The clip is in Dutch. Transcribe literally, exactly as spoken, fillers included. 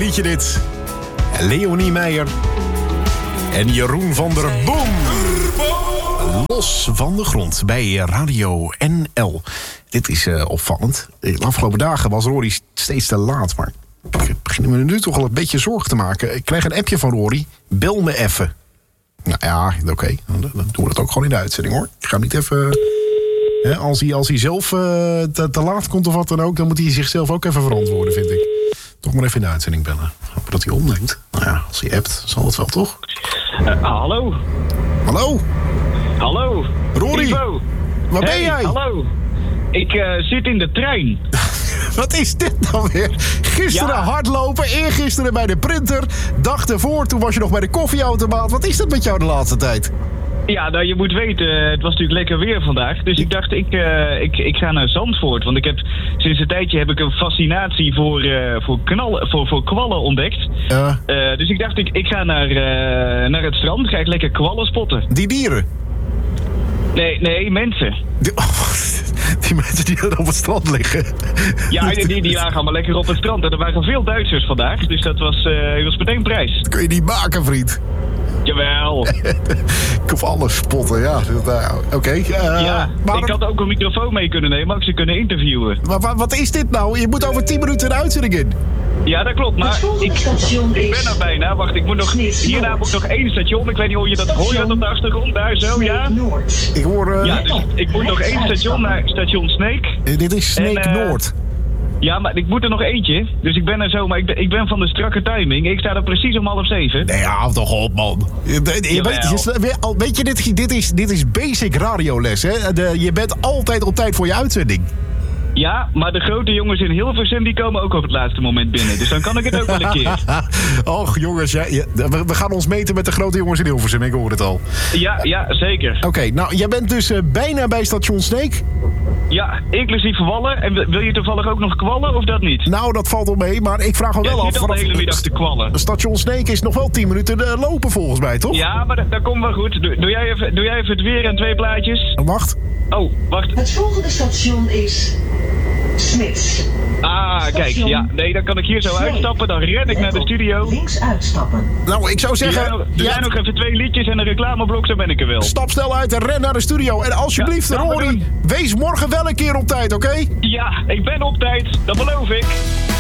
liedje dit. Leonie Meijer en Jeroen van der Boom. Los van de grond bij Radio N L. Dit is uh, opvallend. De afgelopen dagen was Rory steeds te laat, maar ik begin me nu toch al een beetje zorgen te maken. Ik krijg een appje van Rory. Bel me even. Nou ja, oké. Okay. Dan doen we dat ook gewoon in de uitzending, hoor. Ik ga niet even... Hè, als, hij, als hij zelf uh, te, te laat komt of wat dan ook, dan moet hij zichzelf ook even verantwoorden, vind ik. Toch maar even in de uitzending bellen. Hopen dat hij opneemt. Nou ja, als hij appt, zal het wel, toch? Uh, hallo. Hallo. Hallo. Rory. Ivo. Waar hey, ben jij? Hallo. Ik uh, zit in de trein. Wat is dit nou weer? Gisteren ja. hardlopen, eergisteren bij de printer. Dag ervoor, toen was je nog bij de koffieautomaat. Wat is dat met jou de laatste tijd? Ja, nou je moet weten, het was natuurlijk lekker weer vandaag. Dus ik dacht, ik, uh, ik, ik ga naar Zandvoort. Want ik heb, sinds een tijdje heb ik een fascinatie voor, uh, voor, knallen, voor, voor kwallen ontdekt. Uh, uh, dus ik dacht, ik, ik ga naar, uh, naar het strand. Ga ik lekker kwallen spotten. Die dieren? Nee, nee, mensen. Die, oh, die mensen die er op het strand liggen. Ja, die, die lagen allemaal lekker op het strand. En er waren veel Duitsers vandaag. Dus dat was, uh, was meteen prijs. Dat kun je niet maken, vriend. Jawel. Ik hoef alles spotten, ja. Uh, Oké. Okay. Uh, ja, maar ik had ook een microfoon mee kunnen nemen, ook ze kunnen interviewen. Maar, maar wat is dit nou? Je moet over tien minuten een uitzending in. Ja, dat klopt, maar ik, ik ben er bijna. Wacht, ik moet nog, hierna moet ik nog één station. Ik weet niet hoe je dat hoort. Hoor je dat op de achtergrond? Daar zo, ja? Ik hoor... Uh, ja, dus ik moet nog één station naar station Sneek. Uh, dit is Sneek en, uh, Noord. Ja, maar ik moet er nog eentje. Dus ik ben er zo, maar ik ben, ik ben van de strakke timing. Ik sta er precies om half zeven. Nee, hou toch op, man. Je, je weet, je, weet je, dit, dit, is, dit is basic radioles, hè? De, je bent altijd op tijd voor je uitzending. Ja, maar de grote jongens in Hilversum die komen ook op het laatste moment binnen. Dus dan kan ik het ook wel een keer. Och, jongens, ja, ja, we gaan ons meten met de grote jongens in Hilversum. Ik hoor het al. Ja, ja, zeker. Oké, okay, nou, jij bent dus uh, bijna bij station Sneek. Ja, inclusief wallen. En wil je toevallig ook nog kwallen of dat niet? Nou, dat valt wel mee, maar ik vraag me wel af... Je zit al de hele middag te kwallen. Station Sneek is nog wel tien minuten uh, lopen volgens mij, toch? Ja, maar dat, dat komt wel goed. Doe, doe, jij even, doe jij even het weer en twee plaatjes? Wacht. Oh, wacht. Het volgende station is... Smits. Ah, kijk, ja. Nee, dan kan ik hier zo uitstappen. Dan ren ik naar de studio. Links uitstappen. Nou, ik zou zeggen... Er zijn nog, er zijn nog even twee liedjes en een reclameblok, dan ben ik er wel. Stap snel uit en ren naar de studio. En alsjeblieft, ja, Rory, wees morgen wel een keer op tijd, oké? Okay? Ja, ik ben op tijd. Dat beloof ik.